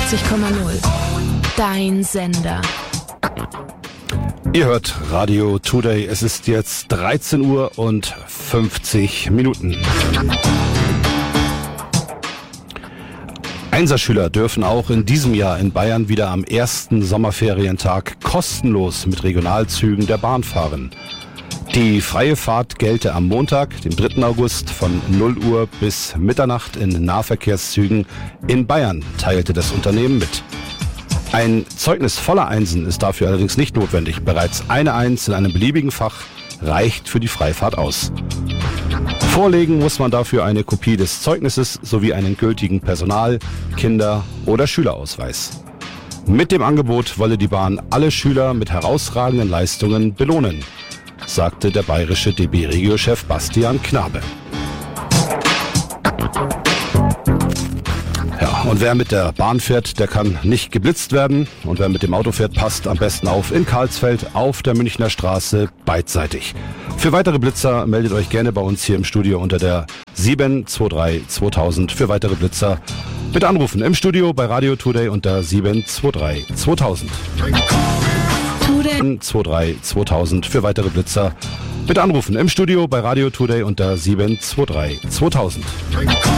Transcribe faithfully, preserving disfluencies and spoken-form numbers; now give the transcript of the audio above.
neunundachtzig Komma null. Dein Sender. Ihr hört Radio Today. Es ist jetzt dreizehn Uhr und fünfzig Minuten. Einserschüler dürfen auch in diesem Jahr in Bayern wieder am ersten Sommerferientag kostenlos mit Regionalzügen der Bahn fahren. Die freie Fahrt gelte am Montag, dem dritten August, von null Uhr bis Mitternacht in Nahverkehrszügen in Bayern, teilte das Unternehmen mit. Ein Zeugnis voller Einsen ist dafür allerdings nicht notwendig. Bereits eine Eins in einem beliebigen Fach reicht für die Freifahrt aus. Vorlegen muss man dafür eine Kopie des Zeugnisses sowie einen gültigen Personal-, Kinder- oder Schülerausweis. Mit dem Angebot wolle die Bahn alle Schüler mit herausragenden Leistungen belohnen, sagte der bayerische D B-Regio-Chef Bastian Knabe. Ja, und wer mit der Bahn fährt, der kann nicht geblitzt werden. Und wer mit dem Auto fährt, passt am besten auf in Karlsfeld auf der Münchner Straße beidseitig. Für weitere Blitzer meldet euch gerne bei uns hier im Studio unter der sieben zwei drei zweitausend. Für weitere Blitzer bitte anrufen im Studio bei Radio Today unter sieben zwei drei zweitausend. sieben zwei drei zweitausend. Für weitere Blitzer bitte anrufen im Studio bei Radio Today unter sieben zwei drei zweitausend.